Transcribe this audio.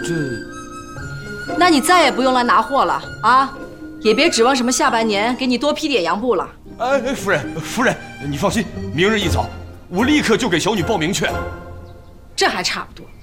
那你再也不用来拿货了啊！也别指望什么下半年给你多批点洋布了。 夫人，你放心，明日一早，我立刻就给小女报名去。 这还差不多。